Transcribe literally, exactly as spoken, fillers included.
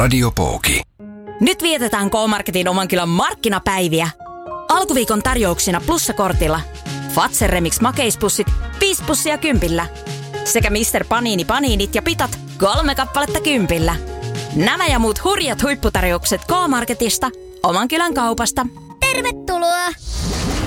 Radiopooki. Nyt vietetään K-Marketin oman kylän markkinapäiviä. Alkuviikon tarjouksina plussakortilla. Fazer Remix makeispussit viisi pussia kympillä. Sekä mister Panini paniinit ja pitat kolme kappaletta kympillä. Nämä ja muut hurjat huipputarjoukset K-Marketista, oman kylän kaupasta. Tervetuloa!